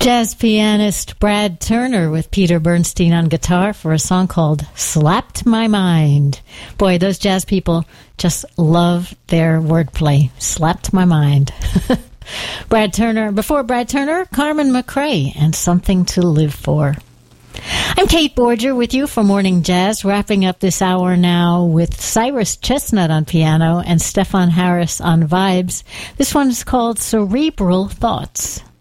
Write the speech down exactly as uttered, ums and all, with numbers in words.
Jazz pianist Brad Turner with Peter Bernstein on guitar for a song called Slapped My Mind. Boy, those jazz people just love their wordplay. Slapped my mind. Brad Turner. Before Brad Turner, Carmen McRae and Something to Live For. I'm Kate Borger with you for Morning Jazz, wrapping up this hour now with Cyrus Chestnut on piano and Stefan Harris on vibes. This one is called Cerebral Thoughts.